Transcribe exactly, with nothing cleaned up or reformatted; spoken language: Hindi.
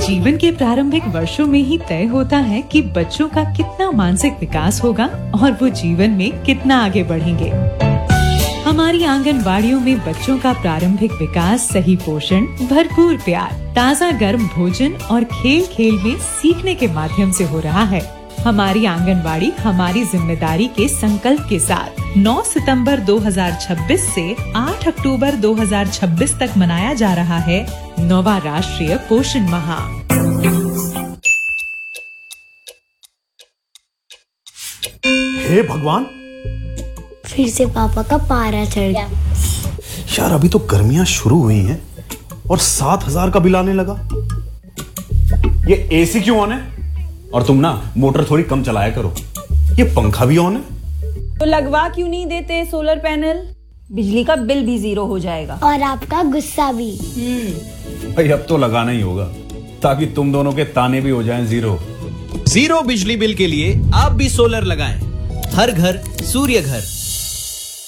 जीवन के प्रारंभिक वर्षों में ही तय होता है कि बच्चों का कितना मानसिक विकास होगा और वो जीवन में कितना आगे बढ़ेंगे। हमारी आंगनबाड़ियों में बच्चों का प्रारंभिक विकास सही पोषण, भरपूर प्यार, ताज़ा गर्म भोजन और खेल खेल में सीखने के माध्यम से हो रहा है। हमारी आंगनबाड़ी हमारी जिम्मेदारी के संकल्प के साथ नौ सितंबर दो हज़ार छब्बीस से आठ अक्टूबर दो हज़ार छब्बीस तक मनाया जा रहा है नौवां राष्ट्रीय पोषण माह। हे भगवान, फिर से पापा का पारा चढ़ गया। यार अभी तो गर्मियां शुरू हुई हैं और सात हजार का बिल आने लगा। ये एसी क्यों ऑन है? और तुम ना मोटर थोड़ी कम चलाया करो। ये पंखा भी ऑन है। तो लगवा क्यों नहीं देते सोलर पैनल? बिजली का बिल भी जीरो हो जाएगा और आपका गुस्सा भी। भाई अब तो लगाना ही होगा ताकि तुम दोनों के ताने भी हो जाएं जीरो। जीरो बिजली बिल के लिए आप भी सोलर लगाएं। हर घर सूर्य घर।